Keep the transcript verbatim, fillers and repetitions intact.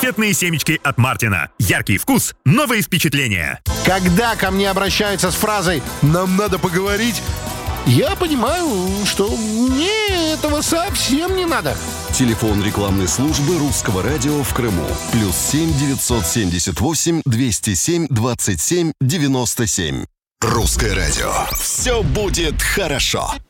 Раритетные семечки от Мартина. Яркий вкус, новые впечатления. Когда ко мне обращаются с фразой «нам надо поговорить», я понимаю, что мне этого совсем не надо. Телефон рекламной службы Русского радио в Крыму. Плюс семь девятьсот семьдесят восемь двести семь двадцать семь девяносто семь. Русское радио. Все будет хорошо.